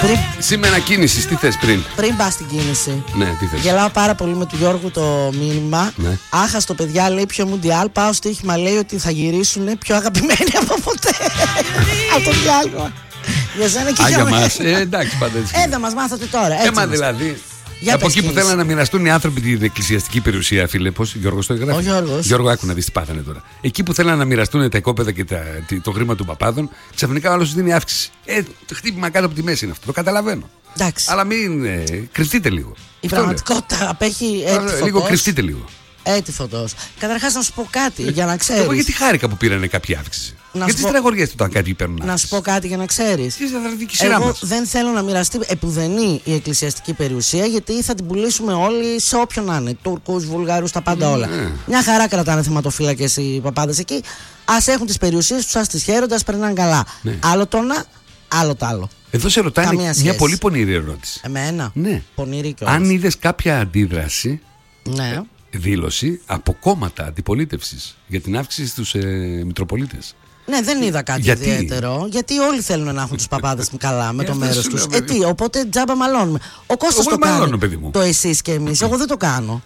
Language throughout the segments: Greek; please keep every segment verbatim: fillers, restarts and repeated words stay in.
Πριν... Σήμερα κίνηση, τι θες πριν? Πριν πας στην κίνηση. Ναι, τι θες? Γελάω πάρα πολύ με του Γιώργου το μήνυμα. Ναι. Άχαστο παιδιά, λέει, πιο Μουντιάλ. Πάω στοίχημα, λέει ότι θα γυρίσουν πιο αγαπημένοι από ποτέ. Από το διάλογο. Για σένα και Α, για για μένα. μας. Ε, εντάξει, πάντα έτσι. Ε, θα μας μάθατε τώρα. Έτσι Έμα μας. δηλαδή. Για Από πες εκεί που κίνηση. θέλουν να μοιραστούν οι άνθρωποι την εκκλησιαστική περιουσία, φίλε. Πώς, Γιώργος το έγραφε. Ο Γιώργος. Γιώργο, άκου να δεις τι πάθανε τώρα. Εκεί που θέλουν να μοιραστούν τα οικόπεδα και τα, το χρήμα των παπάδων, ξαφνικά ο άλλος δίνει αύξηση. Ε, το χτύπημα κάτω από τη μέση είναι αυτό. Το καταλαβαίνω. Εντάξει. Αλλά μην ε, κρυφτείτε λίγο. Η Αυτό πραγματικότητα απέχει λέω. έτη Λίγο φωτός. κρυφτείτε λίγο. Έτη φωτός. Καταρχάς να σου πω κάτι για να ξέρεις. Εγώ γιατί χάρηκα που πήρανε κάποια αύξηση. Να Γιατί σου πω- στραγωριέστε όταν κάποιοι παίρνουν Να σου αύξηση. πω κάτι για να ξέρεις. Τι στρατηγική σειρά Εγώ μας. δεν θέλω να μοιραστεί επουδενή η εκκλησιαστική περιουσία, γιατί θα την πουλήσουμε όλοι σε όποιον να είναι. Τούρκους, Βουλγαρούς, τα πάντα όλα. Μια χαρά κρατάνε θεματοφύλακες οι παπάδες εκεί. Ας έχουν τις περιουσίες τους, ας τις χαίρονται, ας περνάνε καλά. Ναι. Άλλο το να, άλλο το άλλο. Εδώ σε ρωτάνε Καμία μια σχέση. πολύ πονηρή ερώτηση. Εμένα. Ναι. Πονηρή κιόλας. Αν είδες κάποια αντίδραση, Ναι. δήλωση από κόμματα αντιπολίτευσης για την αύξηση στους ε, Μητροπολίτες. Ναι, δεν είδα κάτι Γιατί? ιδιαίτερο. Γιατί όλοι θέλουν να έχουν τους παπάδες καλά με Ε, το αυτό μέρος σου τους. λέω, Ε, παιδί. τι, οπότε τζάμπα μαλώνουμε. Ο Κώστας Εγώ το μαλώνω, κάνει. παιδί μου. Το εσείς και εμείς. Εγώ δεν το κάνω.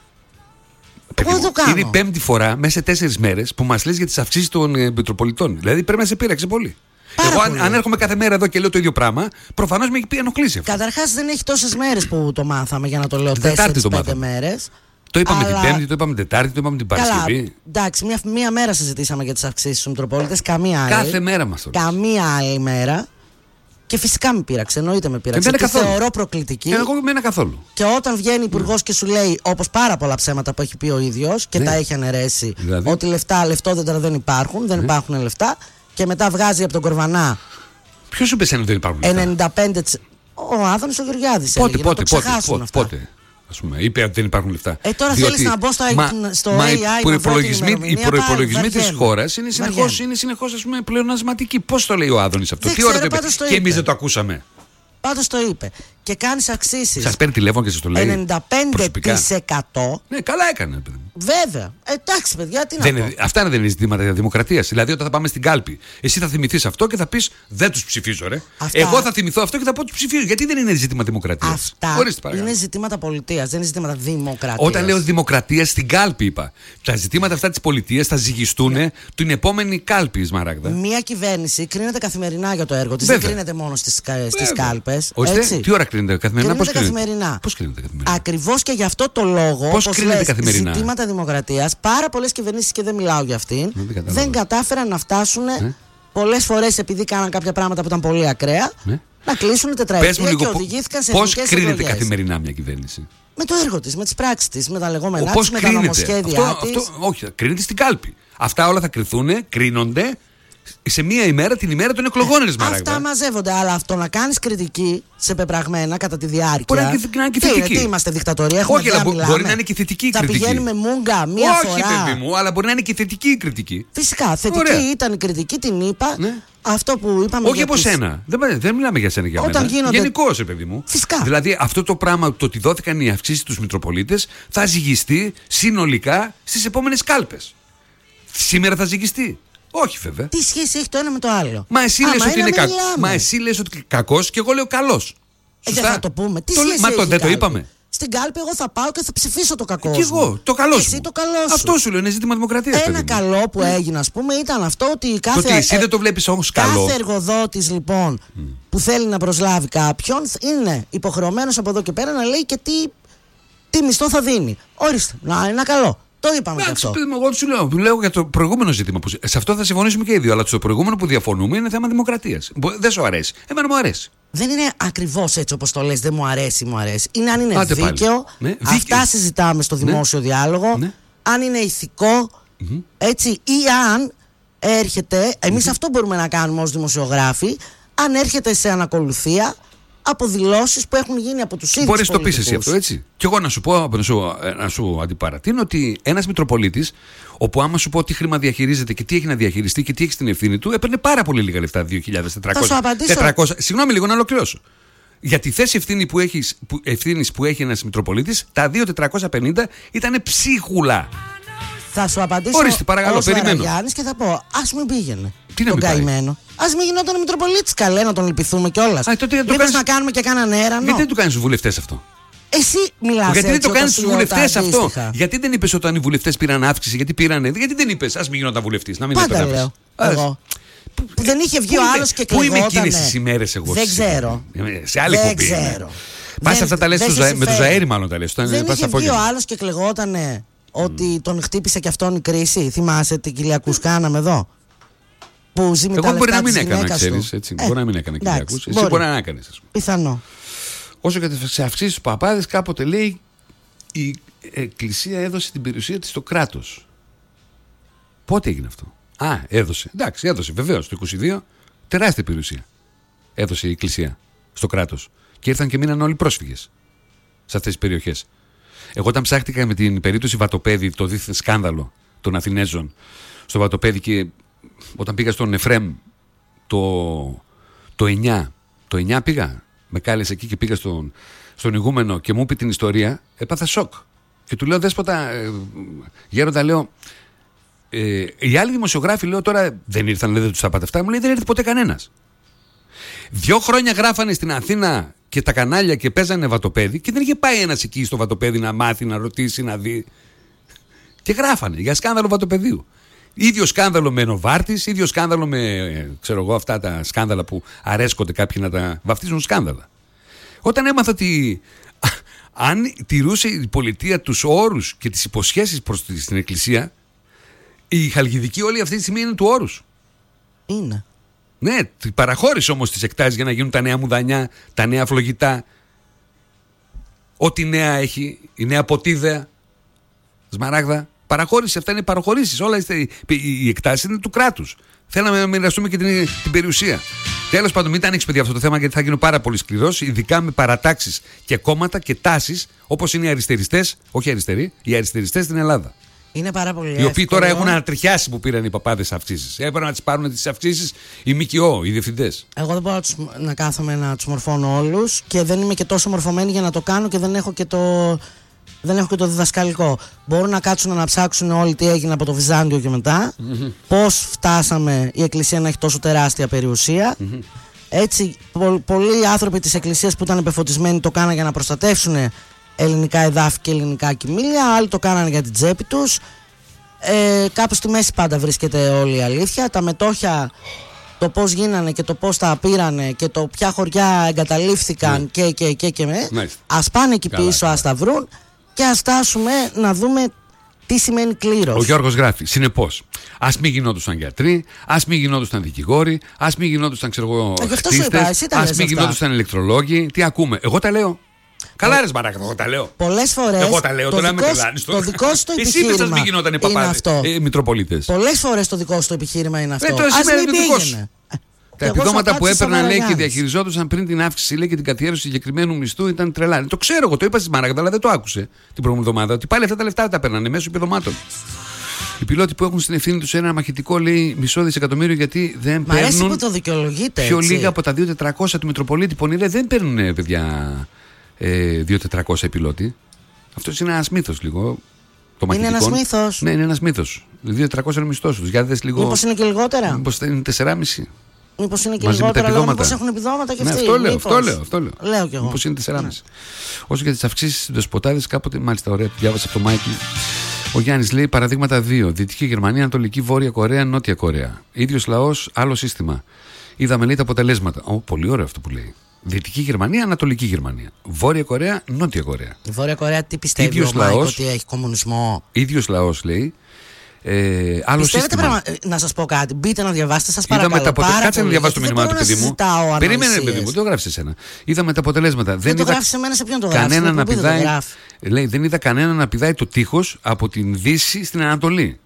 Παιδί Εγώ μου, δεν το κάνω. είναι η πέμπτη φορά μέσα σε τέσσερις μέρες που μας λες για τις αυξήσεις των ε, Μητροπολιτών. Δηλαδή πρέπει να σε πείραξε πολύ. Πάρα Εγώ, αν, πολύ. αν έρχομαι κάθε μέρα εδώ και λέω το ίδιο πράγμα, προφανώς με έχει πει ενοχλήσει αυτό. Καταρχάς δεν έχει τόσες μέρες που το μάθαμε, για να το λέω Την Τετάρτη τέσσερις το πέντε μάθαμε. μέρες. Το είπαμε Αλλά- την Πέμπτη, το είπαμε την Τετάρτη, το είπαμε την Καλά, Παρασκευή. εντάξει, μία, μία μέρα συζητήσαμε για τις αυξήσεις στους Μητροπόλητες, καμία άλλη. Κάθε μέρα μας το λες. Καμία άλλη μέρα. Και φυσικά με πείραξε, εννοείται με πείραξε. εμένα Τη καθόλου. θεωρώ προκλητική. Και εγώ με ένα καθόλου. Και όταν βγαίνει υπουργό και σου λέει, όπως πάρα πολλά ψέματα που έχει πει ο ίδιος και Ναι. τα έχει αναιρέσει, Δηλαδή? ότι λεφτά, λεφτόδεντρα δεν υπάρχουν, δεν Ναι. υπάρχουν λεφτά, και μετά βγάζει από τον Κορβανά Ποιος σου είπε εσένα ότι δεν υπάρχουν λεφτά? ενενήντα πέντε τοις εκατό. Ο Άδωνης ο Γεωργιάδης Πότε, έλεγε, πότε, να το πότε, ξεχάσουν πότε, αυτά. πότε, ας πούμε, είπε ότι δεν υπάρχουν λεφτά. Ε, τώρα Διότι- θέλεις να μπω στο- μα, στο μα έι άι οι να βρω την προϋπολογισμοί, οι ημερομηνία, προϋπολογισμοί πάλι της βαριέμαι. χώρας είναι συνεχώς, Βαριέμαι. είναι συνεχώς ας πούμε, πλεονασματικοί. Πώς το λέει ο Άδωνης αυτό, Δεν τι ώρα ξέρω, το είπε πάντως το και εμείς είπε. δεν το ακούσαμε. Πάντως το είπε. Και κάνεις αυξήσεις Σας παίρνει τηλέφωνο και σας το λέει ενενήντα πέντε προσωπικά. τοις εκατό. Ναι, καλά έκανε. παιδί μου. Βέβαια. Εντάξει, παιδιά, τι να Δεν πω. είναι, αυτά δεν είναι ζητήματα δημοκρατίας. Δηλαδή, όταν θα πάμε στην κάλπη, εσύ θα θυμηθείς αυτό και θα πεις δεν τους ψηφίζω, ρε. Αυτά- Εγώ θα θυμηθώ αυτό και θα πω τους ψηφίζω. Γιατί δεν είναι ζήτημα δημοκρατίας. Αυτά Ορίστε, παρακαλώ. είναι ζητήματα πολιτείας, δεν είναι ζητήματα δημοκρατίας. Όταν λέω δημοκρατία στην κάλπη, είπα. Τα ζητήματα αυτά της πολιτείας θα ζυγιστούν Ναι. την επόμενη κάλπη, Σμαράγδα. Μία κυβέρνηση κρίνεται καθημερινά για το έργο της. Δεν Βέβαια. κρίνεται μόνο στις, κα- στις Βέβαια. κάλπες. Ορίστε, έτσι. τι ώρα κρίνεται καθημερινά, πώς Κρίνεται κρίνεται. καθημερινά. Πώς κρίνεται καθημερινά. Ακριβώς και γι' αυτό το λόγο, Πώς όπως κρίνεται λες, καθημερινά? ζητήματα δημοκρατίας, πάρα πολλές κυβερνήσεις, και δεν μιλάω για αυτήν, δεν κατάλαβα. δεν κατάφεραν να φτάσουν Ναι. πολλές φορές, επειδή κάναν κάποια πράγματα που ήταν πολύ ακραία, Ναι. να κλείσουν Πες μου τετραετία λίγο και οδηγήθηκαν σε πώς εθνικές κρίνεται εκλογές. καθημερινά μια κυβέρνηση. Με το έργο της, με τις πράξεις της, με τα λεγόμενά Πώς της, με τα κρίνεται. νομοσχέδιά Αυτό, της. αυτό, όχι, κρίνεται στην κάλπη. Αυτά όλα θα κρυθούν, κρίνονται σε μία ημέρα, την ημέρα των εκλογών, ρε Σμαράγδα. Αυτά μαζεύονται, αλλά αυτό να κάνεις κριτική σε πεπραγμένα κατά τη διάρκεια. Μπορεί να είναι και- να είναι και Τι είναι, θετική. τι είμαστε, δικτατορία, έχουμε Όχι, αλλά ιδέα, μπο- μιλάμε. μπορεί να είναι και θετική η Θα κριτική. πηγαίνουμε μούγκα μία Όχι, φορά. παιδί μου, αλλά μπορεί να είναι και θετική η κριτική. Φυσικά, θετική Ωραία. ήταν η κριτική, την είπα. Ναι. Αυτό που είπαμε. Όχι για από τις- σένα. Δεν, δεν μιλάμε για σένα για Όταν μένα. γίνονται- Γενικώς, ρε παιδί μου. Φυσικά. Δηλαδή αυτό το πράγμα, το ότι δόθηκαν οι αυξήσεις στους Μητροπολίτες, θα ζυγιστεί συνολικά στις επόμενες κάλπες. Σήμερα θα ζυγιστεί. Όχι, βέβαια. Τι σχέση έχει το ένα με το άλλο. Μα εσύ Άμα λες ότι είναι, είναι να κακό. μιλάμε. Μα εσύ λες ότι κακός και εγώ λέω καλός. Ε, δεν θα το πούμε. Τι Το- σχέση Μα το, έχει δεν το κάλπη? είπαμε. Στην κάλπη εγώ θα πάω και θα ψηφίσω το κακό Κι σου. εγώ, το καλό Εσύ σου. το καλό σου. Αυτό σου λέω, είναι ζήτημα δημοκρατίας. Ένα παιδί μου. καλό που έγινε, ας πούμε, ήταν αυτό ότι κάθε. Το ότι εσύ δεν το βλέπεις όμως καλό. Κάθε εργοδότης, λοιπόν, που θέλει να προσλάβει κάποιον, είναι υποχρεωμένος από εδώ και πέρα να λέει και τι, τι μισθό θα δίνει. Ορίστε, να είναι ένα καλό. Το είπαμε και Εντάξει, αυτό. παιδί μου, εγώ σου λέω, λέω για το προηγούμενο ζήτημα. Που, σε αυτό θα συμφωνήσουμε και οι δύο. Αλλά στο προηγούμενο που διαφωνούμε είναι θέμα δημοκρατίας. Δεν σου αρέσει. Εμένα μου αρέσει. Δεν είναι ακριβώς έτσι όπως το λες, δεν μου αρέσει, μου αρέσει. Είναι αν είναι Άντε πάλι. δίκαιο, Ναι, αυτά δίκαιο. συζητάμε στο δημόσιο διάλογο, Ναι. αν είναι ηθικό, έτσι, ή αν έρχεται, εμείς αυτό μπορούμε να κάνουμε ως δημοσιογράφοι, αν έρχεται σε ανακολουθία από δηλώσεις που έχουν γίνει από τους ίδιους Μπορείς να το πεις πολιτικούς. εσύ αυτό, έτσι. Και εγώ να σου πω, να σου, να σου αντιπαρατείνω ότι ένας Μητροπολίτης, όπου άμα σου πω τι χρήμα διαχειρίζεται και τι έχει να διαχειριστεί και τι έχει στην ευθύνη του, έπαιρνε πάρα πολύ λίγα λεφτά, δύο χιλιάδες τετρακόσια. Θα σου απαντήσω. τετρακόσια. Συγγνώμη λίγο να ολοκληρώσω. Για τη θέση ευθύνη που, έχεις, που, ευθύνης που έχει ένας Μητροπολίτης, τα δύο χιλιάδες τετρακόσια πενήντα ήταν ψίχουλα. Θα σου απαντήσω. Ορίστε, παρακαλώ, περιμένω. Γιάννης και θα πω, ας μην πήγαινε. Τι να τον μην καημένο. Ας μην γινόταν Μητροπολίτης, καλέ, να τον λυπηθούμε κιόλας. Μήπως κάνεις... να κάνουμε και κάναν έρανο. Γιατί δεν του κάνεις στους βουλευτές αυτό? Εσύ μιλάς. Γιατί δεν το κάνεις στους βουλευτές αυτό? Αντίστοιχα. Γιατί δεν είπες όταν οι βουλευτές πήραν αύξηση? Γιατί πήρανε? Γιατί δεν είπες ας μην γινόταν βουλευτής? Να μην πάντα λέω. Εγώ. Που, που δεν είχε βγει ο άλλος και κλεγότανε. Πού είμαι εκείνες τις ημέρες εγώ? Δεν ξέρω. Σε άλλη δεν εκπομπή. ξέρω. Πας αυτά τα λες με το Ζαέρι, μάλλον τα λες. Δεν είχε βγει ο άλλος και κλεγότανε ότι τον χτύπησε και αυτόν η κρίση. Θυμάσαι την Κυριακούς κάναμε εδώ? Που ζει μετά. Εγώ μπορεί να μην έκανα, ξέρεις. Μπορεί να μην έκανα Κυριακούς. Εσύ μπορεί να έκανες. Πιθανό. Όσο και σε αυξήσεις τους παπάδες, κάποτε λέει η Εκκλησία έδωσε την περιουσία της στο κράτος. Πότε έγινε αυτό? Α, έδωσε. Εντάξει, έδωσε βεβαίως το είκοσι δύο τεράστια περιουσία. Έδωσε η Εκκλησία στο κράτος. Και ήρθαν και μείναν όλοι πρόσφυγες σε αυτές τις περιοχές. Εγώ όταν ψάχτηκα με την περίπτωση Βατοπέδη, το δίθεν σκάνδαλο των Αθηνέζων στο Βατοπέδη, και όταν πήγα στον Εφρέμ το, το εννιά, το εννιά πήγα, με κάλεσε εκεί και πήγα στον, στον ηγούμενο και μου είπε την ιστορία, έπαθα σοκ. Και του λέω, δέσποτα, ε, γέροντα, λέω, ε, οι άλλοι δημοσιογράφοι, λέω, τώρα δεν ήρθαν, λέει, δεν τους τα πάτε αυτά. Μου λέει, δεν ήρθε ποτέ κανένας. Δύο χρόνια γράφανε στην Αθήνα και τα κανάλια και παίζανε Βατοπέδι και δεν είχε πάει ένας εκεί στο Βατοπέδι να μάθει, να ρωτήσει, να δει. Και γράφανε για σκάνδαλο Βατοπεδίου. Ίδιο σκάνδαλο με Νοβάρτης, ίδιο σκάνδαλο με, ξέρω εγώ, αυτά τα σκάνδαλα που αρέσκονται κάποιοι να τα βαφτίζουν σκάνδαλα. Όταν έμαθα ότι αν τηρούσε η πολιτεία τους όρους και τις υποσχέσεις προς την Εκκλησία, η Χαλκιδική όλη αυτή τη στιγμή είναι του όρους. Είναι. Ναι, παραχώρησε όμως τις εκτάσεις για να γίνουν τα νέα μουδανιά, τα νέα φλογητά. Ό,τι νέα έχει, η νέα ποτίδα, Σμαράγδα. Παραχώρηση, αυτά είναι παραχωρήσεις. Όλα οι εκτάσεις είναι του κράτους. Θέλαμε να μοιραστούμε και την, την περιουσία. Τέλος πάντων, μην τα ανοίξει, παιδιά, αυτό το θέμα, γιατί θα γίνω πάρα πολύ σκληρός, ειδικά με παρατάξεις και κόμματα και τάσεις όπως είναι οι αριστεριστές, όχι αριστεροί, οι αριστεριστές στην Ελλάδα. Είναι πάρα πολύ οι εύκολο. οποίοι τώρα έχουν ανατριχιάσει που πήραν οι παπάδες αυξήσεις. Έπρεπε να τις πάρουν τις αυξήσεις οι ΜΚΟ, οι διευθυντές. Εγώ δεν μπορώ να, τους, να κάθομαι να τους μορφώνω όλους και δεν είμαι και τόσο μορφωμένη για να το κάνω και δεν έχω και το, δεν έχω και το διδασκαλικό. Μπορούν να κάτσουν να ψάξουν όλοι τι έγινε από το Βυζάντιο και μετά. Mm-hmm. Πώς φτάσαμε η Εκκλησία να έχει τόσο τεράστια περιουσία. Mm-hmm. Έτσι, πο, πολλοί άνθρωποι της Εκκλησίας που ήταν επεφωτισμένοι το κάνανε για να προστατεύσουν ελληνικά εδάφη και ελληνικά κοιμήλια. Άλλοι το κάνανε για την τσέπη τους. Ε, κάπου στη μέση πάντα βρίσκεται όλη η αλήθεια. Τα μετόχια, το πώς γίνανε και το πώς τα πήρανε και το ποια χωριά εγκαταλείφθηκαν mm. και και και και με. Nice. Ας πάνε εκεί καλά, πίσω, καλά. Ας τα βρουν και ας φτάσουμε να δούμε τι σημαίνει κλήρος. Ο Γιώργος γράφει, συνεπώς, ας μην γινόντουσαν γιατροί, ας μην γινόντουσαν δικηγόροι, ας μην γινόντουσαν, ξέρω εγώ, χτίστες, ας μην γινόντουσαν ηλεκτρολόγοι. Τι ακούμε? Εγώ τα λέω. Καλά, ρε Σμαράγδα, εγώ τα λέω. Πολλές φορές. Εγώ τα λέω, τώρα με τρελάνεις. Το δικό σου το επιχείρημα. Εσύ είπες μην γινότανε παπάδες, ε, Μητροπολίτες. Πολλές φορές το δικό σου το επιχείρημα είναι αυτό. Ε, ας μην πήγαινε. Τα επιδόματα που έπαιρναν, λέει, και διαχειριζόντουσαν πριν την αύξηση, λέει, και την καθιέρωση συγκεκριμένου μισθού ήταν τρελά. Το ξέρω εγώ, το είπα στη Σμαράγδα, αλλά δεν το άκουσε την προηγούμενη εβδομάδα. Ότι πάλι αυτά τα λεφτά τα παίρνανε μέσω επιδομάτων. Οι πιλότοι που έχουν στην ευθύνη τους ένα μαχητικό, λέει, μισό δισεκατομμύριο, γιατί δεν Μ' παίρνουν. Που το δικαιολογείτε, πιο έτσι. λίγα από τα δύο χιλιάδες τετρακόσια του Μητροπολίτη Πονηρέ. Δεν παίρνουν, παιδιά, ε, δύο χιλιάδες τετρακόσια οι πιλότοι. Αυτό είναι ένα μύθος λίγο. Το είναι ένας μύθος. Ναι, είναι ένας μύθος. δύο χιλιάδες τετρακόσια είναι ο μισθός τους. Για δες λίγο. Μήπως είναι και λιγότερα. Μήπως είναι τέσσερα κόμμα πέντε. Μήπως είναι και λιγότερα, αλλά μήπως έχουν επιδόματα και ναι, αυτοί. Αυτό λέω, αυτό λέω. Αυτό λέω. λέω κι εγώ. Μήπως είναι τέσσερα κόμμα πέντε. Ναι. Όσο για τις αυξήσεις στους δεσποτάδες, κάποτε, μάλιστα, ωραία, διάβασα από το Μάικλ. Ο Γιάννης λέει παραδείγματα δύο. Δυτική Γερμανία, Ανατολική, Βόρεια Κορέα, Νότια Κορέα. Ίδιος λαός, άλλο σύστημα. Είδαμε, λέει, τα αποτελέσματα. Ω, πολύ ωραίο αυτό που λέει. Δυτική Γερμανία, Ανατολική Γερμανία. Βόρεια Κορέα, Νότια Κορέα. Η Βόρεια Κορέα τι πιστεύει? Ίδιος ο λαός, ότι έχει κομμουνισμό. Ίδιος λαός, λέει. Ε, άλλο Πιστεύετε σύστημα. Πραγμα... Να σας πω κάτι. Μπείτε να διαβάσετε, σας παρακαλώ. Τα αποτε... Κάτσε να διαβάσω το μήνυμά του, παιδί μου. Περίμενε, παιδί μου, δεν το γράφεις εσένα. Είδαμε τα αποτελέσματα. Δεν, δεν το είδα... γράφεις σε μένα, σε ποιον το γράφεις? Κανένα να πηδάει... Λέει, δεν είδα κανένα να πηδάει το τείχος από την Δύση στην Ανατολή.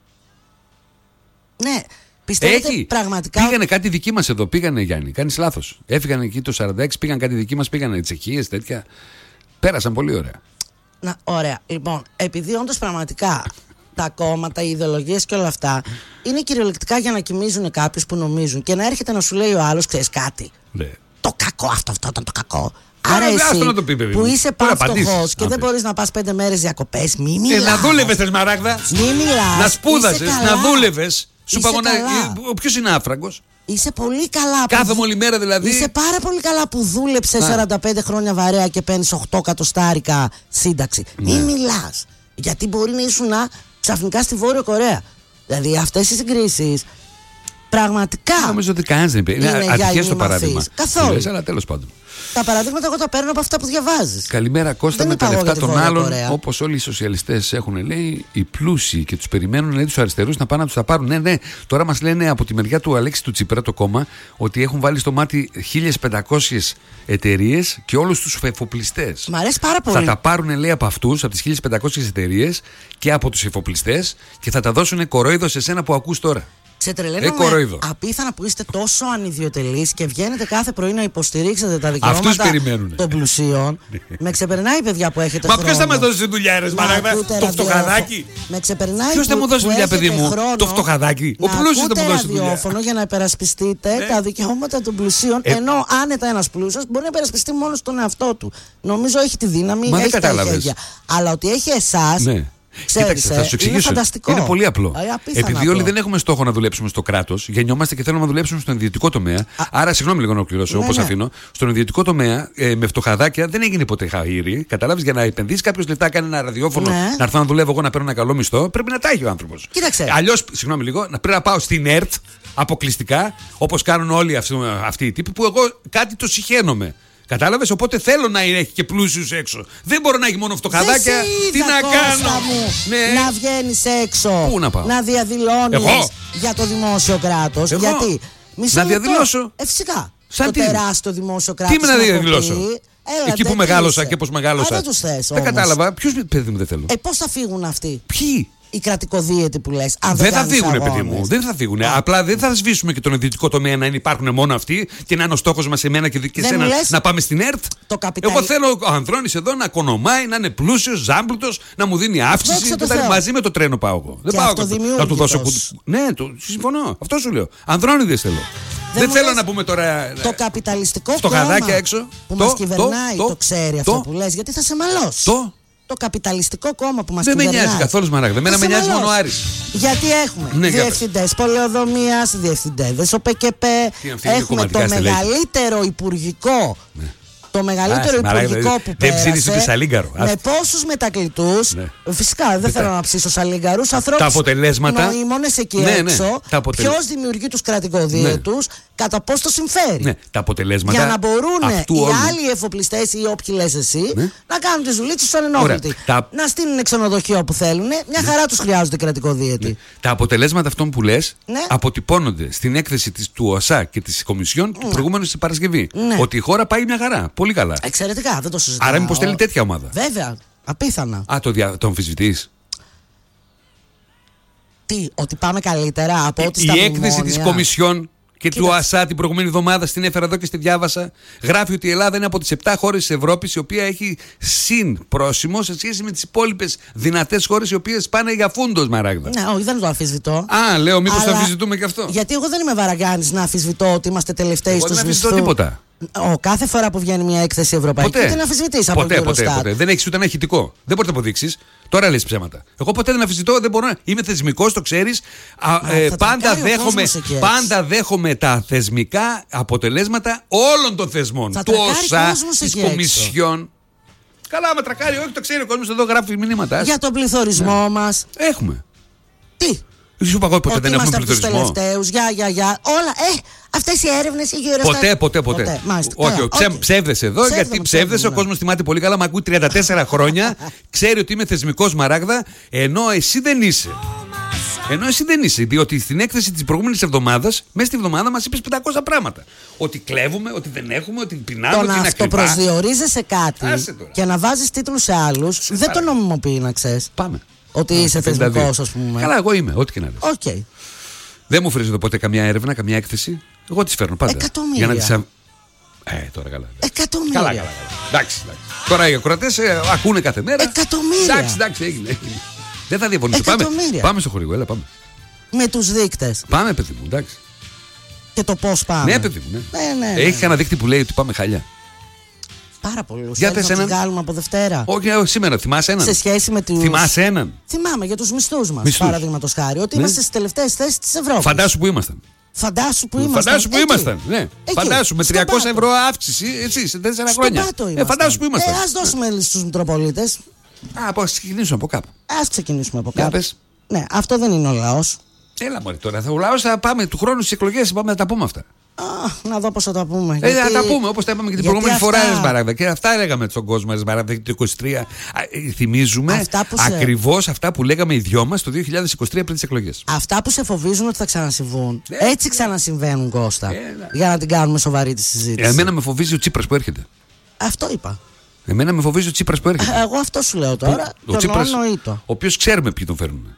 Ναι. Πιστεύετε Έχει. Πραγματικά. Πήγανε κάτι δικοί μας εδώ, πήγανε, Γιάννη. Κάνεις λάθος. Έφυγαν εκεί το σαράντα έξι, πήγαν κάτι δικοί μας, πήγανε Τσεχίες, τέτοια. Πέρασαν πολύ ωραία. Να, ωραία. Λοιπόν, επειδή όντως πραγματικά τα κόμματα, οι ιδεολογίες και όλα αυτά είναι κυριολεκτικά για να κοιμίζουν κάποιους που νομίζουν και να έρχεται να σου λέει ο άλλος, ξέρεις κάτι. Ναι. Το κακό αυτό, αυτό ήταν το κακό. Άρα εσύ να το πει, παιδί, που είσαι πανστοχός και να δεν μπορείς να πας πέντε μέρες διακοπές, μη μιλάς. Ε, να δούλευες, τε Σμαράγδα. Μη μιλάς. Να σπούδασες, να δούλευες. Σου παγωνά. Ποιος είναι άφραγκος? Είσαι πολύ καλά. Κάθε μόλι μέρα δηλαδή. Είσαι πάρα πολύ καλά που δούλεψε σαράντα πέντε χρόνια βαρέα και παίρνεις οκτώ εκατοστάρικα σύνταξη. Ναι. Μην μιλάς. Γιατί μπορεί να ήσουν ξαφνικά στη Βόρεια Κορέα. Δηλαδή αυτές οι συγκρίσεις πραγματικά. Νομίζω ότι κανένας δεν είναι ατυχές το παράδειγμα. Καθόλου. Λες, αλλά τέλος πάντων. Τα παραδείγματα εγώ τα παίρνω από αυτά που διαβάζεις. Καλημέρα Κώστα, με τα λεφτά των άλλων. Όπως όλοι οι σοσιαλιστές έχουν, λέει, οι πλούσιοι και τους περιμένουν, λέει, τους αριστερούς να πάνε να τους τα πάρουν. Ναι, ναι. Τώρα μας λένε από τη μεριά του Αλέξη του Τσίπρα, το κόμμα, ότι έχουν βάλει στο μάτι χίλιες πεντακόσιες εταιρείες και όλους τους εφοπλιστές. Μ' αρέσει πάρα πολύ. Θα τα πάρουν, λέει, από αυτούς, από τις χίλιες πεντακόσιες εταιρείες και από τους εφοπλιστές και θα τα δώσουν κορόιδο σε σένα που ακούς τώρα. Σε τρελαίνομαι απίθανα που είστε τόσο ανιδιοτελείς και βγαίνετε κάθε πρωί να υποστηρίξετε τα δικαιώματα των πλουσίων. Με ξεπερνάει, παιδιά, που έχετε Μα χρόνο. Μα ποιος θα μας δώσει δουλειά, ρε Μαράγδα? Το φτωχαδάκι. Με ξεπερνάει. Ποιος θα μου δώσει δουλειά, παιδί μου? Το φτωχαδάκι. Ο πλούσιος θα μου δώσει δουλειά. ραδιόφωνο για να υπερασπιστείτε ναι. τα δικαιώματα των πλουσίων. Ε... Ενώ άνετα ένας πλούσιος μπορεί να υπερασπιστεί μόνο στον εαυτό του. Νομίζω έχει τη δύναμη. Μα έχει δεν κατάλαβες. Αλλά ότι έχει εσάς. Ναι. Ξέρεις, Κοίταξε, θα σου εξηγήσω. Είναι, είναι πολύ απλό. Ε, Επειδή απλό. όλοι δεν έχουμε στόχο να δουλέψουμε στο κράτος, γεννιόμαστε και θέλουμε να δουλέψουμε στον ιδιωτικό τομέα. Α, άρα, συγγνώμη λίγο να ολοκληρώσω, ναι, όπως ναι. αφήνω. Στον ιδιωτικό τομέα, ε, με φτωχαδάκια δεν έγινε ποτέ χαΐρι. Καταλάβεις, για να επενδύσει κάποιο λεφτά, κάνει ένα ραδιόφωνο, ναι. να έρθω να δουλεύω εγώ να παίρνω ένα καλό μισθό, πρέπει να τα έχει ο άνθρωπος. Αλλιώς, συγγνώμη λίγο, να πρέπει να πάω στην ΕΡΤ αποκλειστικά, όπως κάνουν όλοι αυτοί, αυτοί οι τύποι, που εγώ κάτι το συχαίνομαι. Κατάλαβες, οπότε θέλω να έχει και πλούσιους έξω. Δεν μπορώ να έχει μόνο φτωχαδάκια. Τι να κάνω. Μου, ναι. Να βγαίνεις έξω. Πού να πάω? Να διαδηλώνεις για το δημόσιο κράτος. Εγώ? Γιατί. Μισό να διαδηλώσω. Ε, φυσικά. Σαν το τι? τεράστιο δημόσιο κράτος. Τι με να διαδηλώσω? Έλα, εκεί που μεγάλωσα και πώς μεγάλωσα. Α, δεν τους θες, δεν κατάλαβα. Ποιος παιδί μου δεν θέλω. Ε, πώς θα φύγουν αυτοί? Ποιοι? Οι κρατικοδίαιτοι που λες. Αν δεν, δεν θα φύγουνε, παιδί μου. Δεν θα φύγουνε. Α. Απλά δεν θα σβήσουμε και τον ιδιωτικό τομέα να υπάρχουν μόνο αυτοί και να είναι ο στόχος μας εμένα και, και σένα να πάμε στην ΕΡΤ. Καπιταλ... Εγώ θέλω ο Ανδρώνης εδώ να κονομάει, να είναι πλούσιος, ζάμπλουτος, να μου δίνει αύξηση. Και θα μαζί με το τρένο πάω εγώ. Δεν πάω να του δώσω κουτί. Ναι, το, συμφωνώ. Αυτό σου λέω. Ανδρώνιδες θέλω. Δεν, δεν θέλω λες, να πούμε τώρα. Το καπιταλιστικό κόμμα έξω, που το, μας κυβερνάει το, το, το ξέρει το, αυτό που λες, γιατί θα σε μαλώσει. Το, το καπιταλιστικό κόμμα που μας δεν κυβερνάει. Δεν με νοιάζει καθόλου Σμαράγδα. Εμένα με νοιάζει μόνο ο Άρης. Γιατί έχουμε ναι, διευθυντές πολεοδομίας, διευθυντές ΟΠΕΚΕΠΕ, έχουμε το μεγαλύτερο υπουργικό. Ναι. Το μεγαλύτερο Άς, υπουργικό μαρά, που πέρασε με πόσους μετακλητούς. Ναι. Φυσικά δεν Μετα... θέλω να ψήσω σαλίγκαρους ανθρώπους. Τα αποτελέσματα. Νοήμονες εκεί ναι, έξω. Ναι, αποτελε... Ποιος δημιουργεί τους κρατικοδίαιτους, ναι. κατά πώς το συμφέρει. Ναι, τα αποτελέσματα. Για να μπορούν οι όλου. άλλοι εφοπλιστές ή όποιοι λες εσύ ναι. να κάνουν τις δουλειές τους ανενόχλητοι. Τα... Να στείλουν ξενοδοχείο που θέλουν. Μια χαρά τους χρειάζονται κρατικοδίαιτοι. Ναι. Τα αποτελέσματα αυτών που λες ναι. αποτυπώνονται στην έκθεση της, του ΟΣΑ και της Κομισιόν ναι. του προηγούμενου στην Παρασκευή. Ναι. Ότι η χώρα πάει μια χαρά. Πολύ καλά. Εξαιρετικά, δεν το συζητάω. Άρα μήπως θέλει τέτοια ομάδα. Βέβαια, απίθανα. Α, το, δια... το αμφισβητείς. Τι, ότι πάμε καλύτερα από ό,τι στα Η έκθεση της Κομισιόν και Κοίτα. του ΟΑΣΑ την προηγούμενη εβδομάδα στην έφερα εδώ και στη διάβασα. Γράφει ότι η Ελλάδα είναι από τις επτά χώρες της Ευρώπης η οποία έχει συν πρόσημο σε σχέση με τις υπόλοιπες δυνατές χώρες οι οποίες πάνε για φούντος, Μαράγδα. Ναι, όχι, δεν το αμφισβητώ. Α, λέω, μήπως Αλλά... το αμφισβητούμε και αυτό. Γιατί εγώ δεν είμαι βαραγκάνης να αμφισβητώ ότι είμαστε τελευταίοι στους μισθούς. Δεν αμφισβητώ τίποτα. Ο, κάθε φορά που βγαίνει μια έκθεση ευρωπαϊκή, ποτέ. δεν αμφισβητείς από ποτέ, το ποτέ, Eurostat. ποτέ. Δεν έχεις ούτε ένα ηχητικό. Δεν μπορείς να αποδείξεις. Τώρα λες ψέματα. Εγώ ποτέ δεν αμφισβητώ, δεν μπορώ να. Είμαι θεσμικός, το ξέρεις. Α, Α, ε, πάντα, δέχομαι, πάντα δέχομαι τα θεσμικά αποτελέσματα όλων των θεσμών. Θα του ΟΣΑ, της Κομισιόν. Καλά, με τρακάρει, όχι, το ξέρει ο κόσμος εδώ, γράφει μηνύματα. Για τον πληθωρισμό μας. Έχουμε. Τι. Σου είπα εγώ ποτέ δεν έχουμε πληθωρισμό. Τους τελευταίους, για, για, για. Όλα. Ε, αυτές οι έρευνες, η Eurostat. Ποτέ, ποτέ, ποτέ. ποτέ. Μάλιστα, όχι, καλά, ψε, okay. ψεύδεσαι εδώ, ψεύδε, γιατί ψεύδεσαι. Ο κόσμος θυμάται πολύ καλά. Μ' ακούει τριάντα τέσσερα χρόνια. Ξέρει ότι είμαι θεσμικός, Μαράγδα, ενώ εσύ δεν είσαι. Ενώ εσύ δεν είσαι, διότι στην έκθεση της προηγούμενης εβδομάδας, μέσα στη εβδομάδα μας είπες πεντακόσια πράγματα. Ότι κλέβουμε, ότι δεν έχουμε, ότι πεινάμε, ότι είναι ακριβά. Το να αυτοπροσδιορίζεσαι κάτι και να βάζεις τίτλους σε άλλους, Συμφάρα. δεν το νομιμοποιεί, να ξέρεις. Πάμε. Ότι είσαι θεσμικός, ας πούμε. Καλά, εγώ είμαι, ό,τι και να δεις. Okay. Δεν μου φέρεις εδώ ποτέ καμιά έρευνα, καμιά έκθεση. Εγώ τις φέρνω πάντα. Εκατομμύρια. Για να τις α... Ε, τώρα καλά. Εκατομμύρια. Καλά, καλά, καλά. Εντάξει, εντάξει. Τώρα οι ακροατές ε, ακούνε κάθε μέρα. Εκατομμύρια. Εντάξει, εντάξει, έγινε. έγινε. Δεν θα διαφωνήσω. Πάμε, πάμε στο χορηγό, έλα, πάμε. Με τους δείκτες. Πάμε, παιδί μου, εντάξει. Και το πώς πάμε. Ναι, παιδί μου, ναι. Ναι, ναι, ναι. Έχει κανένα δείκτη που λέει ότι πάμε χαλιά. Πάρα πολλούς. Για Θέλεις πες να τους έναν. βγάλουμε από Δευτέρα. Όχι, όχι, σήμερα. Θυμάσαι έναν. Σε σχέση με τους... Θυμάσαι έναν. Θυμάμαι για τους μισθούς μας, Μισθούς. παραδείγματος χάρη, ότι Ναι. είμαστε στις τελευταίες θέσεις της Ευρώπης. Φαντάσου που ήμασταν. Φαντάσου που ήμασταν. Φαντάσου που εκεί. ήμασταν. Ναι. Εκεί. Φαντάσου με Στον τριακόσια πάτο. ευρώ αύξηση εσύ σε τέσσερα Στον χρόνια. πάτο Ε, ήμασταν. φαντάσου που ήμασταν. Ε, ας δώσουμε στους Μητροπολίτες. Α, από ξεκινήσουμε από κάπου. Ας ξεκινήσουμε από Για κάπου. πες. Ναι, αυτό δεν είναι ο λαός. Έλα μωρέ τώρα. Ο λαός θα πάμε του χρόνου στις εκλογές. Πάμε να τα πούμε αυτά. Α, να δω πώς θα τα πούμε. Ε, γιατί... Να τα πούμε όπως τα είπαμε και την γιατί προηγούμενη αυτά... φορά, Εσμαράγδα. Και αυτά λέγαμε στον κόσμο, Εσμαράγδα, το είκοσι τρία. Α, ε, θυμίζουμε Αυτά που σε- ακριβώς αυτά που λέγαμε οι δυο μας το δύο χιλιάδες είκοσι τρία πριν τις εκλογές. Αυτά που σε φοβίζουν ότι θα ξανασυμβούν. Ε, Έτσι ξανασυμβαίνουν, Κώστα. Ε, ναι. Για να την κάνουμε σοβαρή τη συζήτηση. Ε, εμένα με φοβίζει ο Τσίπρας που έρχεται. Αυτό είπα. Εμένα με φοβίζει ο Τσίπρας που έρχεται. Εγώ αυτό σου λέω τώρα. Ο Το Τσίπρας, εννοώ ο οποίος ξέρουμε ποιοι τον φέρνουν.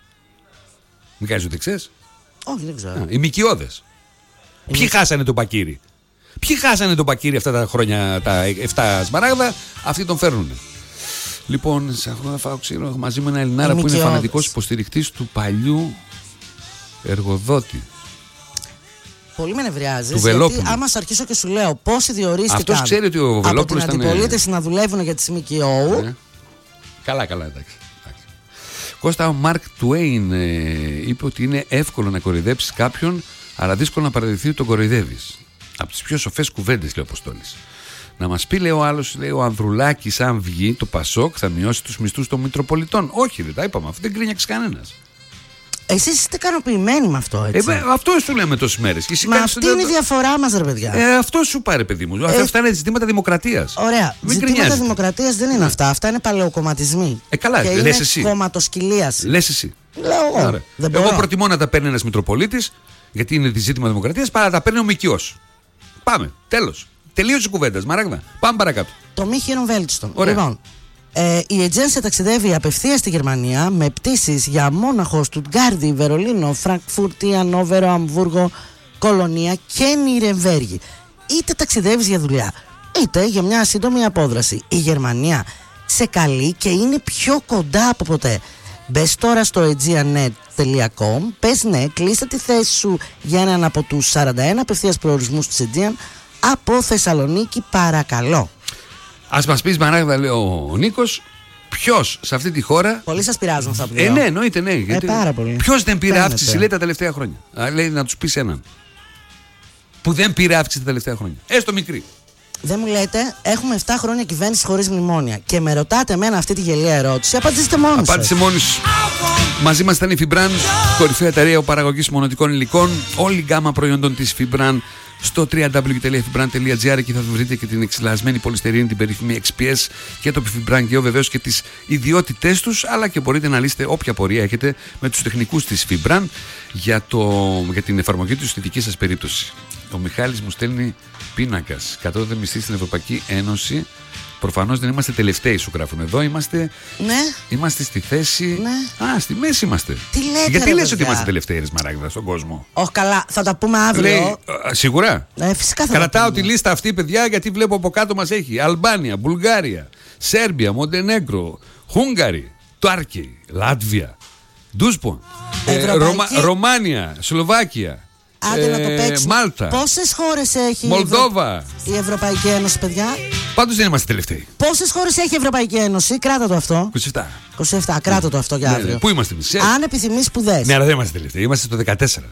Μην κάνεις ότι ξέρεις. Όχι, δεν ξέρω. Οι μικιώδες. Ποιοι χάσανε τον Πακύρη. Ποιοι χάσανε τον Πακύρη αυτά τα χρόνια, τα επτά Σμαράγδα, αυτοί τον φέρνουν. Λοιπόν, σε αυτό θα φάω ξύλο. Έχω μαζί με ένα Ελληνάρα Οι που είναι μικιώδες. φανατικός υποστηρικτής του παλιού εργοδότη. Πολύ με νευριάζει. Του Γιατί Βελόπουλου. άμα σε αρχίσω και σου λέω πόσοι διορίστηκαν Αυτός ξέρει ότι ο από Βελόπουλος την ήταν- αντιπολίτευση να δουλεύουν για τις ΜΚΟ. Ε. Καλά, καλά, εντάξει. εντάξει. Κώστα, ο Μαρκ Τουέιν ε, είπε ότι είναι εύκολο να κοροϊδέψεις κάποιον, αλλά δύσκολο να παραδειχθεί ότι τον κοροϊδεύεις. Από τις πιο σοφές κουβέντες, λέει ο Αποστόλης. Να μας πει, λέει ο άλλος, λέει ο Ανδρουλάκης, αν βγει το Πασόκ θα μειώσει τους μισθούς των Μητροπολιτών. Όχι, δεν τα είπαμε, αυτό δεν κρίνιαξε κανένας. Εσείς είστε ικανοποιημένοι με αυτό, Ε, έτσι. βε- αυτό σου λέμε τόσες μέρες. Και εσύ Μα κάνεις αυτή το- είναι η διαφορά μας, ρε παιδιά. Ε, αυτό σου πάρε, παιδί μου. Ε, Αυτά είναι ζητήματα δημοκρατίας. Ωραία. Μην Ζητήματα γκρινιάζετε. δημοκρατίας δεν είναι αυτά. Αυτά είναι παλαιοκομματισμοί. Ε, καλά, και λες είναι εσύ. κομματοσκυλίαση. Λες εσύ. Λέω εγώ. Άρα, Δεν εγώ μπορώ. προτιμώ να τα παίρνει ένας Μητροπολίτης, γιατί είναι ζήτημα δημοκρατίας, παρά να τα παίρνει ο Μικιός. Πάμε. Τέλος. Τελείωσε η κουβέντα. Σμαράγδα. Πάμε παρακάτω. Το μη χείρον βέλτιστον. Ωραία. Λοιπόν, ε, η Αιτζένσε ταξιδεύει απευθείας στη Γερμανία με πτήσεις για Μόναχο, Στουτγκάρδη, Βερολίνο, Φραγκφούρτη, Ανόβερο, Αμβούργο, Κολονία και Νιρεμβέργη. Είτε ταξιδεύεις για δουλειά, είτε για μια σύντομη απόδραση. Η Γερμανία σε καλεί και είναι πιο κοντά από ποτέ. Μπες τώρα στο aegeanet τελεία com, πες ναι, κλείστε τη θέση σου για έναν από τους σαράντα ένα απευθείας προορισμούς της Aegean από Θεσσαλονίκη, παρακαλώ. Ας μας πεις, Μαράγδα, λέει ο Νίκος, ποιος σε αυτή τη χώρα. Πολύ σας πειράζουν αυτά που λέω. Ε, ναι, εννοείται, ναι. γιατί- πάρα πολύ. Ποιος δεν πήρε Φαίνεται. αύξηση, λέει, τα τελευταία χρόνια. Α, λέει να τους πεις έναν. Που δεν πήρε αύξηση τα τελευταία χρόνια. Έστω μικρή. Δεν μου λέτε, έχουμε επτά χρόνια κυβέρνηση χωρίς μνημόνια και με ρωτάτε εμένα αυτή τη γελία ερώτηση, απαντήστε μόνοι σας. Απάντησε μόνη σου. Μαζί μας ήταν η Fibran, κορυφαία εταιρεία παραγωγής μονοτικών υλικών. Όλη η γκάμα προϊόντων της Fibran στο double-u double-u double-u τελεία fibran τελεία gr, και θα βρείτε και την εξυλασμένη πολυστερίνη, την περίφημη εξ πι ες και το Fibran και βεβαίως και τις ιδιότητές τους, αλλά και μπορείτε να λύσετε όποια πορεία έχετε με τους τεχνικούς της Fibran για, το, για την εφαρμογή τους στη δική σας περίπτωση. Ο Μιχάλης μου στέλνει πίνακας. Κατώτατη μισθή στην Ευρωπαϊκή Ένωση. Προφανώς δεν είμαστε τελευταίοι, σου γράφουν εδώ. Είμαστε, Ναι. είμαστε στη θέση. Ναι. Α, στη μέση είμαστε. Τι λέτε, Γιατί ρε λες ότι παιδιά? είμαστε τελευταίοι, ρε Σμαράγδα, στον κόσμο. Όχι καλά, θα τα πούμε αύριο. Λέει, α, σίγουρα. Ε, φυσικά θα τα Κρατάω πούμε. τη λίστα αυτή, παιδιά, γιατί βλέπω από κάτω μας έχει Αλμπάνια, Βουλγάρια, Σέρμπια, Μοντενέγκρο, Χούγγαρη, Τουρκία, Λάτβια, Ντούσπον, ε, Ευρωπαϊκή- Ρωμα- Ρωμάνια, Σλοβάκια, Άντε να το ε, παίξουμε. Μάλτα, Πόσες χώρες έχει η Μολδόβα. Ευρω- η Ευρωπαϊκή Ένωση, παιδιά? Πάντως δεν είμαστε τελευταίοι. Πόσες χώρες έχει η Ευρωπαϊκή Ένωση? Κράτα το αυτό. είκοσι επτά. είκοσι επτά, κράτα το αυτό για Ναι, αύριο. ναι. Πού είμαστε εμείς, ε? Αν επιθυμείς σπουδές. Ναι, αλλά δεν είμαστε τελευταίοι. Είμαστε στο δεκατέσσερα.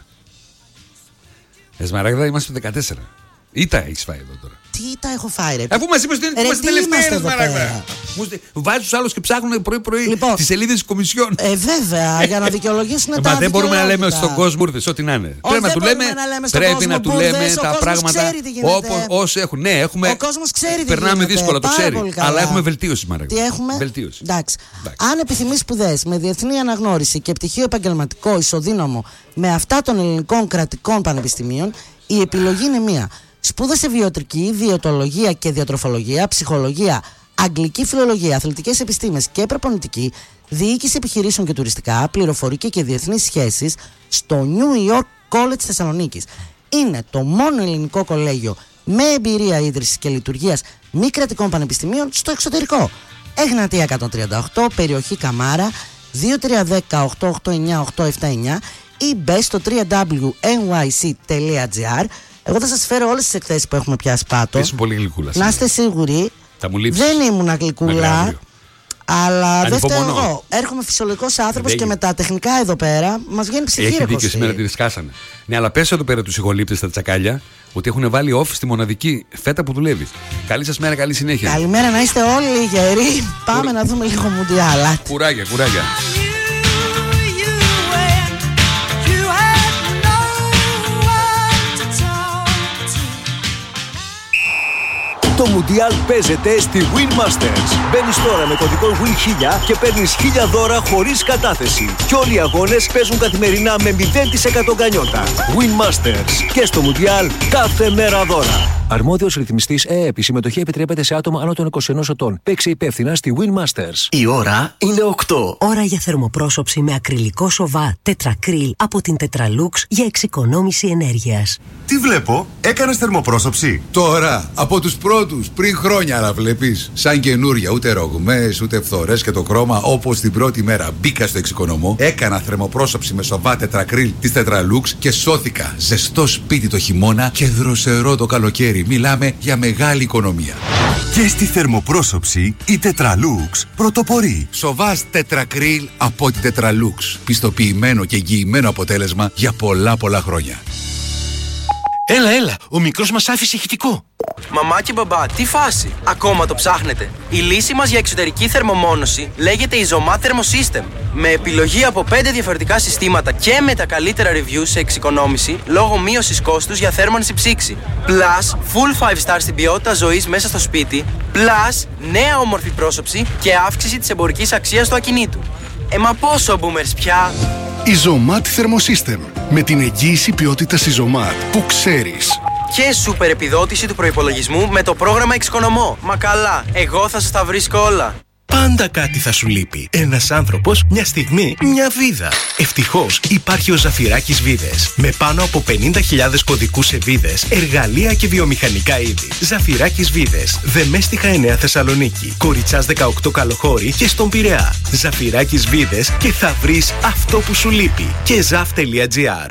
Εσμαράγδα, είμαστε στο δεκατέσσερα. Ή τα έχεις φάει εδώ τώρα. Τι τα έχω φάει, ρε. Αφού μας είπες ότι Ρε, είμαστε τι τελευταίοι, είμαστε ρε εδώ Σμαράγδα. πέρα. Μου στε- Βάζεις τους άλλους και ψάχνουν πρωί-πρωί Λοιπόν. τις σελίδες της Κομισιόν. Ε, βέβαια, για να δικαιολογήσουν τα Μα δεν μπορούμε να λέμε αδικαιολόγητα. στον κόσμο ήρθες, ό,τι να είναι. Πρέπει να δεν του μπορούμε λέμε, να λέμε στον πρέπει κόσμο να του μπουρδες, λέμε ο τα κόσμος πράγματα ξέρει τι γίνεται. όπως όσοι έχουν. Ναι, έχουμε. Ο κόσμος ξέρει τι Περνάμε γίνεται. δύσκολα, το Πάρα ξέρει. πολύ καλά. Αλλά έχουμε βελτίωση, Μαράγδα. Τι έχουμε? Βελτίωση. Εντάξει. Εντάξει. Αν επιθυμείς σπουδές με διεθνή αναγνώριση και πτυχίο επαγγελματικό ισοδύναμο με αυτά των ελληνικών κρατικών πανεπιστημίων, η επιλογή είναι μία. Σπούδασε βιοτρική, διαιτολογία και διατροφολογία, ψυχολογία, αγγλική φιλολογία, αθλητικές επιστήμες και προπονητική, διοίκηση επιχειρήσεων και τουριστικά, πληροφορική και διεθνείς σχέσεις στο New York College Θεσσαλονίκης. Είναι το μόνο ελληνικό κολέγιο με εμπειρία ίδρυσης και λειτουργίας μη κρατικών πανεπιστημίων στο εξωτερικό. Εγνατία εκατόν τριάντα οκτώ, περιοχή Καμάρα, δύο τρία ένα μηδέν οκτώ οκτώ εννιά οκτώ επτά εννιά ή μπε στο double-u double-u double-u τελεία εν γουάι σι τελεία τζι άρ. Εγώ θα σας φέρω όλες τις εκθέσεις που έχουμε πιάσει πάτω. Είσαι πολύ γλυκούλα. Να είστε σίγουροι Θα μου λείψει. Δεν ήμουν γλυκούλα. Αλλά δεν φταίω εγώ. Έρχομαι φυσιολογικός άνθρωπος και με τα τεχνικά εδώ πέρα μας βγαίνει ψυχή. Έχει δίκιο, σήμερα τη σκάσανε. Ναι, αλλά πες εδώ πέρα τους ηχολήπτες στα τσακάλια ότι έχουν βάλει off στη μοναδική φέτα που δουλεύει. Καλή σας μέρα, καλή συνέχεια. Καλημέρα, να είστε όλοι γεροί. Πάμε Κουρα... να δούμε λίγο μουντιάλ. Κουράγια, κουράγια. Το Μουντιάλ παίζεται στη Win Masters. Μπαίνεις τώρα με κωδικό Win χίλια και παίρνεις χίλια δώρα χωρίς κατάθεση. Και όλοι οι αγώνες παίζουν καθημερινά με μηδέν τοις εκατό γκανιότα. Win Masters. Και στο Μουντιάλ κάθε μέρα δώρα. Αρμόδιος ρυθμιστής ΕΕΠ. Η συμμετοχή επιτρέπεται σε άτομα άνω των είκοσι ενός ετών. Παίξε υπεύθυνα στη Win Masters. Η ώρα είναι οκτώ. Ώρα για θερμοπρόσωψη με ακριλικό σοβά τετρακρίλ από την Tetralux για εξοικονόμηση ενέργειας. Τι βλέπω, έκανες θερμοπρόσωψη? Τώρα, από τους πρώτους, πριν χρόνια να βλέπεις. Σαν καινούρια, ούτε ρογμές, ούτε φθορές και το χρώμα, όπως την πρώτη μέρα μπήκα στο εξοικονομώ, έκανα θερμοπρόσωψη με σοβά τετρακρίλ της Tetralux και σώθηκα. Ζεστό σπίτι το χειμώνα και δροσερό το καλοκαίρι. Μιλάμε για μεγάλη οικονομία. Και στη θερμοπρόσωψη η Tetralux πρωτοπορεί. Σοβάς τετρακρίλ από την Tetralux. Πιστοποιημένο και εγγυημένο αποτέλεσμα για πολλά πολλά χρόνια. Έλα, έλα, ο μικρός μας άφησε ηχητικό. Μαμά και μπαμπά, τι φάση, ακόμα το ψάχνετε? Η λύση μας για εξωτερική θερμομόνωση λέγεται Isomat Thermosystem. Με επιλογή από πέντε διαφορετικά συστήματα και με τα καλύτερα reviews σε εξοικονόμηση λόγω μείωσης κόστους για θέρμανση ψήξη. Plus, full five star στην ποιότητα ζωής μέσα στο σπίτι. Plus, νέα όμορφη πρόσωψη και αύξηση της εμπορικής αξίας του ακινήτου. Ε, μα πόσο boomers πια! Isomat Thermosystem. Με την εγγύηση ποιότητας Isomat που ξέρεις. Και σούπερ επιδότηση του προϋπολογισμού με το πρόγραμμα Εξοικονομώ. Μα καλά, εγώ θα σας τα βρίσκω όλα. Πάντα κάτι θα σου λείπει. Ένας άνθρωπος, μια στιγμή, μια βίδα. Ευτυχώς υπάρχει ο Ζαφυράκης Βίδες. Με πάνω από πενήντα χιλιάδες κωδικούς σε βίδες, εργαλεία και βιομηχανικά είδη. Ζαφυράκης Βίδες. Δεμέστιχα εννέα Θεσσαλονίκη. Κοριτσάς δεκαοκτώ Καλοχώρη και στον Πειραιά. Ζαφυράκης Βίδες και θα βρεις αυτό που σου λείπει. Και ζαφ τελεία τζι άρ.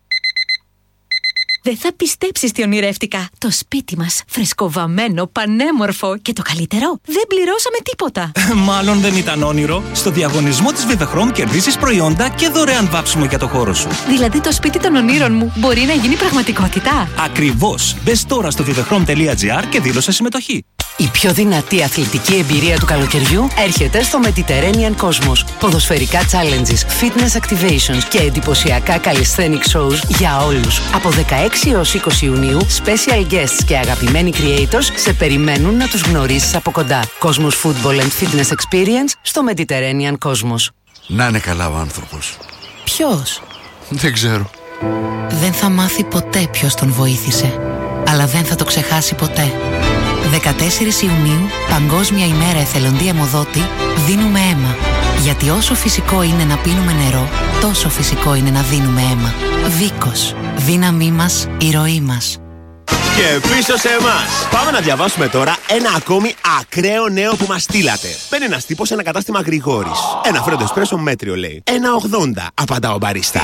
Δεν θα πιστέψεις τι ονειρεύτηκα. Το σπίτι μας, φρεσκοβαμμένο, πανέμορφο και το καλύτερο, δεν πληρώσαμε τίποτα. Μάλλον δεν ήταν όνειρο. Στο διαγωνισμό της Vivechrom κερδίσεις προϊόντα και δωρεάν βάψιμο για το χώρο σου. Δηλαδή το σπίτι των ονείρων μου μπορεί να γίνει πραγματικότητα. Ακριβώς. Μπες τώρα στο vivechrom τελεία τζι άρ και δήλωσε συμμετοχή. Η πιο δυνατή αθλητική εμπειρία του καλοκαιριού έρχεται στο Mediterranean Cosmos. Ποδοσφαιρικά challenges, fitness activations και εντυπωσιακά calisthenic shows για όλους. Από δεκαέξι έως είκοσι Ιουνίου, special guests και αγαπημένοι creators σε περιμένουν να τους γνωρίσεις από κοντά. Cosmos Football and Fitness Experience στο Mediterranean Cosmos. Να είναι καλά ο άνθρωπος. Ποιος? Δεν ξέρω. Δεν θα μάθει ποτέ ποιος τον βοήθησε, αλλά δεν θα το ξεχάσει ποτέ. δεκατέσσερις Ιουνίου, Παγκόσμια ημέρα εθελοντή αιμοδότη, δίνουμε αίμα. Γιατί όσο φυσικό είναι να πίνουμε νερό, τόσο φυσικό είναι να δίνουμε αίμα. Βίκος. Δύναμή μας, η ροή μας. Και πίσω σε εμάς. Πάμε να διαβάσουμε τώρα ένα ακόμη ακραίο νέο που μας στείλατε. Μπαίνει ένας τύπος σε ένα κατάστημα Γρηγόρης. Ένα φρέντο εσπρέσο μέτριο λέει. ένα ογδόντα, απαντά ο μπαρίστα.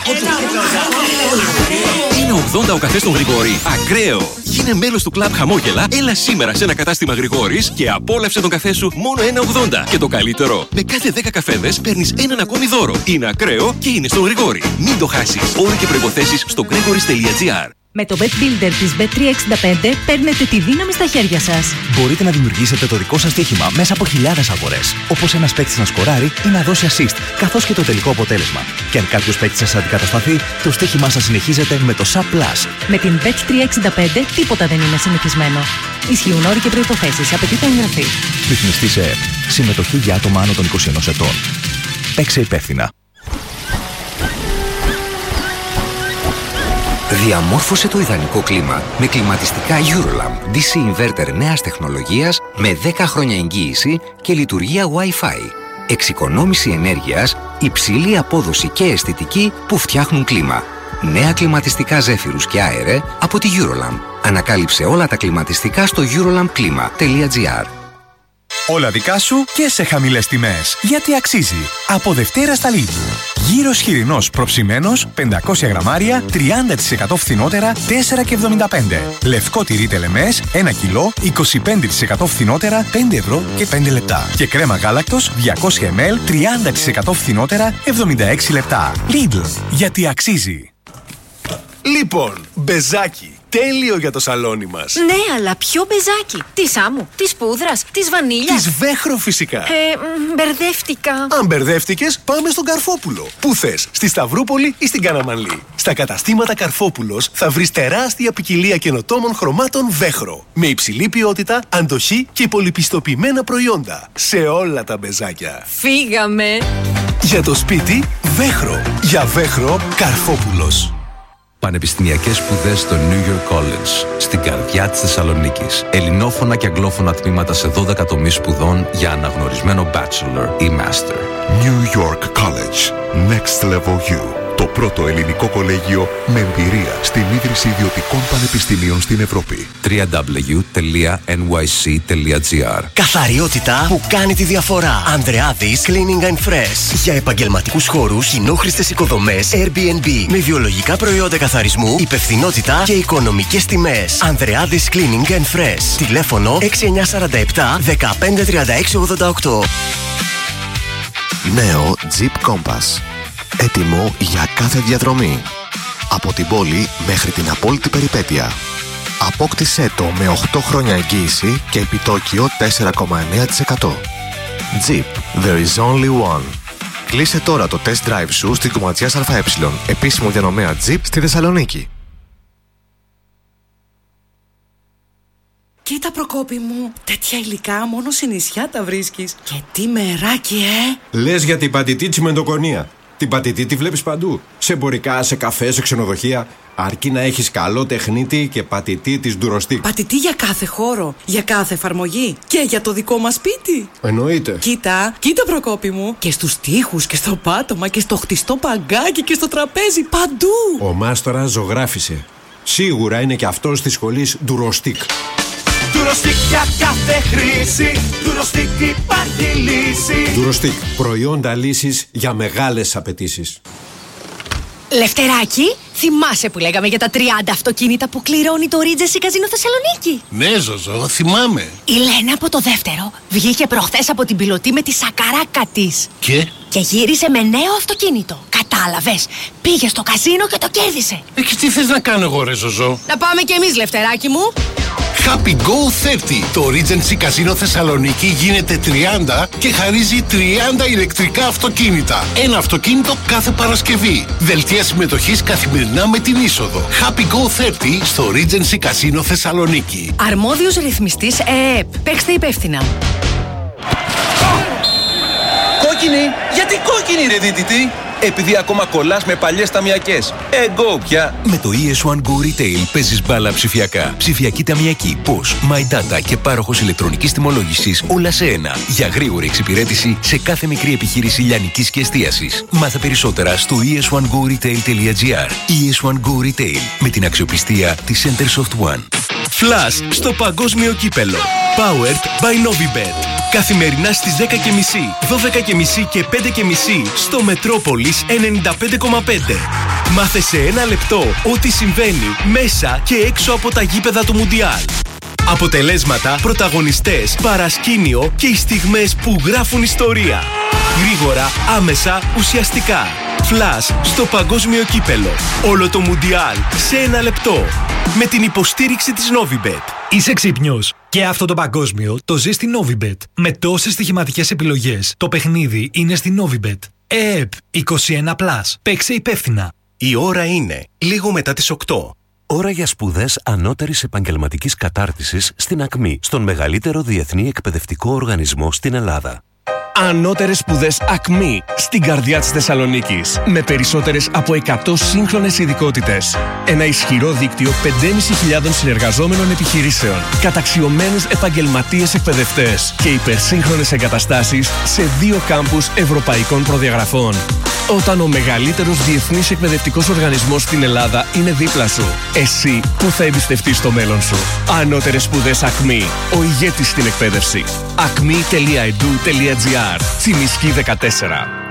Είναι ογδόντα ο καφές των Γρηγόρη. Ακραίο! Γίνε μέλος του κλαμπ Χαμόγελα, έλα σήμερα σε ένα κατάστημα Γρηγόρης και απόλαυσε τον καφέ σου μόνο ένα ογδόντα. Και το καλύτερο, με κάθε δέκα καφέδες παίρνεις έναν ακόμη δώρο. Είναι ακραίο και είναι στον Γρηγόρη. Μην το χάσεις. Όροι και προϋποθέσεις στο gregoris τελεία τζι άρ. Με το Bet Builder της μπετ τριακόσια εξήντα πέντε παίρνετε τη δύναμη στα χέρια σας. Μπορείτε να δημιουργήσετε το δικό σας στοίχημα μέσα από χιλιάδες αγορές. Όπως ένας παίκτης να σκοράρει ή να δώσει assist, καθώς και το τελικό αποτέλεσμα. Και αν κάποιος παίκτης σας αντικατασταθεί, το στοίχημά σας συνεχίζεται με το Sub Plus. Με την μπετ τριακόσια εξήντα πέντε τίποτα δεν είναι συνηθισμένο. Ισχύουν όροι και προϋποθέσεις. Απαιτείται εγγραφή. Ρυθμιστής ΕΕΠ. Συμμετοχή για άτομα άνω των είκοσι ενός ετών. Παίξε υπεύθυνα. Διαμόρφωσε το ιδανικό κλίμα με κλιματιστικά Eurolamp ντι σι Inverter νέας τεχνολογίας με δέκα χρόνια εγγύηση και λειτουργία Wi-Fi. Εξοικονόμηση ενέργειας, υψηλή απόδοση και αισθητική που φτιάχνουν κλίμα. Νέα κλιματιστικά Ζέφυρους και Άερε από τη Eurolamp. Ανακάλυψε όλα τα κλιματιστικά στο eurolamp κλίμα τελεία τζι άρ. Όλα δικά σου και σε χαμηλές τιμές. Γιατί αξίζει. Από Δευτέρα στα Lidl. Γύρος χοιρινός προψημένος πεντακόσια γραμμάρια τριάντα τοις εκατό φθηνότερα τέσσερα και εβδομήντα πέντε. Λευκό τυρί τελεμές ένα κιλό είκοσι πέντε τοις εκατό φθηνότερα πέντε ευρώ και πέντε λεπτά. Και κρέμα γάλακτος διακόσια μιλιλίτρα τριάντα τοις εκατό φθηνότερα εβδομήντα έξι λεπτά. Lidl, γιατί αξίζει. Λοιπόν, μπεζάκι. Τέλειο για το σαλόνι μας. Ναι, αλλά ποιο μπεζάκι? Της άμμου, της πούδρας, της βανίλιας? Της Βέχρο φυσικά. Ε, μπερδεύτηκα. Αν μπερδεύτηκες, πάμε στον Καρφόπουλο. Πού θες, στη Σταυρούπολη ή στην Καναμανλή? Στα καταστήματα Καρφόπουλος θα βρεις τεράστια ποικιλία καινοτόμων χρωμάτων Βέχρο. Με υψηλή ποιότητα, αντοχή και πολυπιστοποιημένα προϊόντα. Σε όλα τα μπεζάκια. Φύγαμε. Για το σπίτι, Βέχρο. Για Βέχρο, Καρφόπουλος. Πανεπιστημιακές σπουδές στο New York College, στην καρδιά της Θεσσαλονίκης. Ελληνόφωνα και αγγλόφωνα τμήματα σε δώδεκα τομείς σπουδών για αναγνωρισμένο bachelor ή master. New York College. Next Level You. Το πρώτο ελληνικό κολέγιο με εμπειρία στην ίδρυση ιδιωτικών πανεπιστημίων στην Ευρώπη. double-u double-u double-u τελεία εν γουάι σι τελεία τζι άρ. Καθαριότητα που κάνει τη διαφορά. Ανδρεάδης Cleaning and Fresh. Για επαγγελματικούς χώρους, κοινόχρηστες οικοδομές, Airbnb. Με βιολογικά προϊόντα καθαρισμού, υπευθυνότητα και οικονομικές τιμές. Ανδρεάδης Cleaning and Fresh. Τηλέφωνο έξι εννιά τέσσερα επτά δεκαπέντε τριάντα έξι ογδόντα οκτώ. Νέο Jeep Compass. Έτοιμο για κάθε διαδρομή. Από την πόλη μέχρι την απόλυτη περιπέτεια. Απόκτησέ το με οκτώ χρόνια εγγύηση και επιτόκιο τέσσερα κόμμα εννέα τοις εκατό. Jeep, there is only one. Κλείσε τώρα το test drive σου στην Κομματζίας ΑΕ, επίσημο διανομέα Jeep στη Θεσσαλονίκη. Κοίτα Προκόπη μου, τέτοια υλικά μόνο σε νησιά τα βρίσκεις. Και τι μεράκι, ε! Λες για την πατητή τσιμεντοκονία. Την πατητή τη βλέπεις παντού. Σε εμπορικά, σε καφέ, σε ξενοδοχεία. Αρκεί να έχεις καλό τεχνίτη και πατητή της Ντουροστίκ. Πατητή για κάθε χώρο, για κάθε εφαρμογή και για το δικό μας σπίτι. Εννοείται. Κοίτα, κοίτα Προκόπη μου. Και στους τοίχους και στο πάτωμα και στο χτιστό παγκάκι και στο τραπέζι, παντού. Ο μάστορας ζωγράφισε. Σίγουρα είναι και αυτός της σχολής Ντουροστίκ. Ντουροστίκ για κάθε χρήση. Ντουροστίκ υπάρχει λύση. Ντουροστίκ. Προϊόντα λύσης για μεγάλες απαιτήσεις. Λευτεράκι, θυμάσαι που λέγαμε για τα τριάντα αυτοκίνητα που κληρώνει το Regency Casino Θεσσαλονίκη? Ναι, Ζωζό, θυμάμαι. Η Λένα από το δεύτερο βγήκε προχθές από την πιλωτή με τη σακαράκα της. Και? Και γύρισε με νέο αυτοκίνητο. Κατάλαβες, πήγε στο καζίνο και το κέρδισε. Ε, και τι θες να κάνω εγώ, ρε Ζωζό? Να πάμε κι εμείς, Λευτεράκι μου. Happy Go τριάντα. Το Regency Casino Θεσσαλονίκη γίνεται τριάντα και χαρίζει τριάντα ηλεκτρικά αυτοκίνητα. Ένα αυτοκίνητο κάθε Παρασκευή. Δελτία συμμετοχής καθημερινά με την είσοδο. Happy Go τριάντα στο Regency Casino Θεσσαλονίκη. Αρμόδιος ρυθμιστής ΕΕΠ. Παίξτε υπεύθυνα. Κόκκινη! Γιατί κόκκινη ρε δίτητη? Επειδή ακόμα κολλάς με παλιές ταμιακές. Εγώ πια. Με το ι ες one Go Retail παίζεις μπάλα ψηφιακά. Ψηφιακή ταμιακή, Posh, My Data και πάροχος ηλεκτρονικής τιμολόγησης όλα σε ένα. Για γρήγορη εξυπηρέτηση σε κάθε μικρή επιχείρηση λιανικής και εστίασης. Μάθε περισσότερα στο ι ες one go retail τελεία τζι άρ. ι ες one Go Retail με την αξιοπιστία της Centersoft One. Flash στο παγκόσμιο κύπελο. Powered by Novibet. Καθημερινά στις δέκα και μισή, δώδεκα και μισή και πέντε και μισή στο Μετρόπολης ενενήντα πέντε κόμμα πέντε. Μάθε σε ένα λεπτό ό,τι συμβαίνει μέσα και έξω από τα γήπεδα του Μουντιάλ. Αποτελέσματα, πρωταγωνιστές, παρασκήνιο και οι στιγμές που γράφουν ιστορία. Γρήγορα, άμεσα, ουσιαστικά. Flash στο παγκόσμιο κύπελο. Όλο το Μουντιάλ σε ένα λεπτό. Με την υποστήριξη της Novibet. Είσαι ξύπνιος. Και αυτό το παγκόσμιο το ζει στη Novibet. Με τόσες στοιχηματικές επιλογές. Το παιχνίδι είναι στη Novibet. ΕΕΠ είκοσι ένα πλας. Παίξε υπεύθυνα. Η ώρα είναι λίγο μετά τις οκτώ. Ώρα για σπουδές ανώτερης επαγγελματικής κατάρτισης στην ΑΚΜΗ, στον μεγαλύτερο διεθνή εκπαιδευτικό οργανισμό στην Ελλάδα. Ανώτερες σπουδές ΑΚΜΗ στην καρδιά της Θεσσαλονίκης. Με περισσότερες από εκατό σύγχρονες ειδικότητες. Ένα ισχυρό δίκτυο πέντε χιλιάδες πεντακόσιων συνεργαζόμενων επιχειρήσεων. Καταξιωμένους επαγγελματίες εκπαιδευτές. Και υπερσύγχρονες εγκαταστάσεις σε δύο κάμπους ευρωπαϊκών προδιαγραφών. Όταν ο μεγαλύτερος διεθνής εκπαιδευτικός οργανισμός στην Ελλάδα είναι δίπλα σου, εσύ που θα εμπιστευτείς το μέλλον σου. Ανώτερες σπουδές ΑΚΜΗ. Ο ηγέτης στην εκπαίδευση. ακμή τελεία ed u τελεία τζι άρ. Τσιμισκή δεκατέσσερα.